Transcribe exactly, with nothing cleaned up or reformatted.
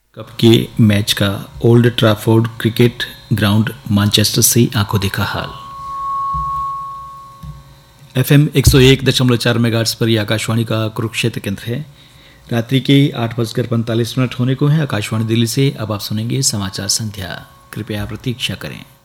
Cup के match का old Trafford cricket ground Manchester से आंखों देखा हाल। एफएम एक सौ एक दशमलव चार मेगाहर्ट्ज पर यह आकाशवाणी का कुरुक्षेत्र केंद्र है। रात्रि के आठ बजकर पैंतालीस मिनट होने को है। आकाशवाणी दिल्ली से अब आप सुनेंगे समाचार संध्या। कृपया प्रतीक्षा करें।